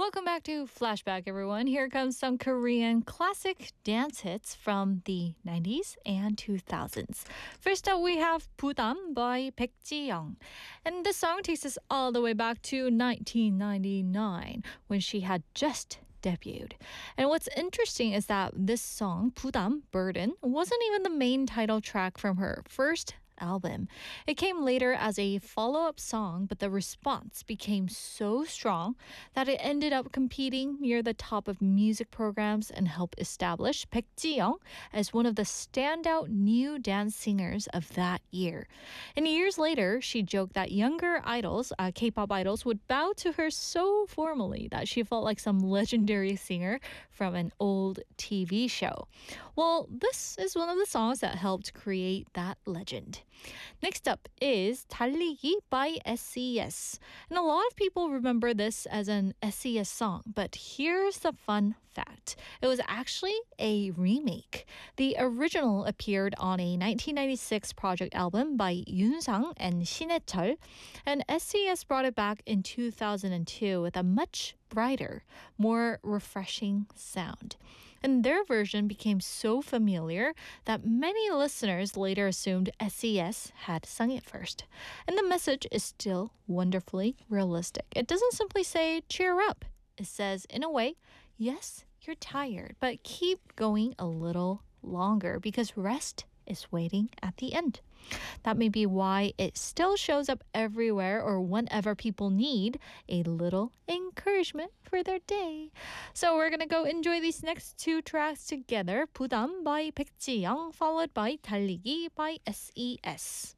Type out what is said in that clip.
Welcome back to Flashback, everyone. Here comes some Korean classic dance hits from the 90s and 2000s. First up, we have Budam by Baek Ji-young. And this song takes us all the way back to 1999 when she had just debuted. And what's interesting is that this song, Budam, Burden, wasn't even the main title track from her first album. It came later as a follow-up song, but the response became so strong that it ended up competing near the top of music programs and helped establish Baek Ji-young as one of the standout new dance singers of that year. And years later, she joked that younger idols, K-pop idols, would bow to her so formally that she felt like some legendary singer from an old TV show. Well, this is one of the songs that helped create that legend. Next up is 달리기 by SES. And a lot of people remember this as an SES song, but here's the fun fact. It was actually a remake. The original appeared on a 1996 project album by Yoon Sang and Shin Hae-chul, and SES brought it back in 2002 with a much brighter, more refreshing sound. And their version became so familiar that many listeners later assumed SES had sung it first. And the message is still wonderfully realistic. It doesn't simply say, cheer up. It says, in a way, yes, you're tired, but keep going a little longer because rest is waiting at the end. That may be why it still shows up everywhere or whenever people need a little encouragement for their day. So we're going to go enjoy these next two tracks together. Budam by Baek Ji-young followed by 달리기 by SES.